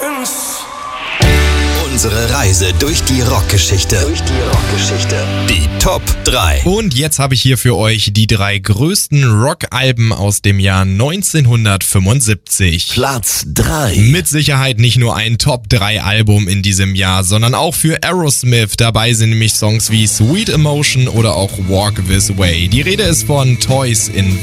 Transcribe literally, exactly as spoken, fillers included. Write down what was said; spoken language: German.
Unsere Reise durch die Rockgeschichte. Durch die Rockgeschichte. Die Top drei. Und jetzt habe ich hier für euch die drei größten Rockalben aus dem Jahr neunzehnhundertfünfundsiebzig. Platz drei. Mit Sicherheit nicht nur ein Top drei Album in diesem Jahr, sondern auch für Aerosmith. Dabei sind nämlich Songs wie Sweet Emotion oder auch Walk This Way. Die Rede ist von Toys in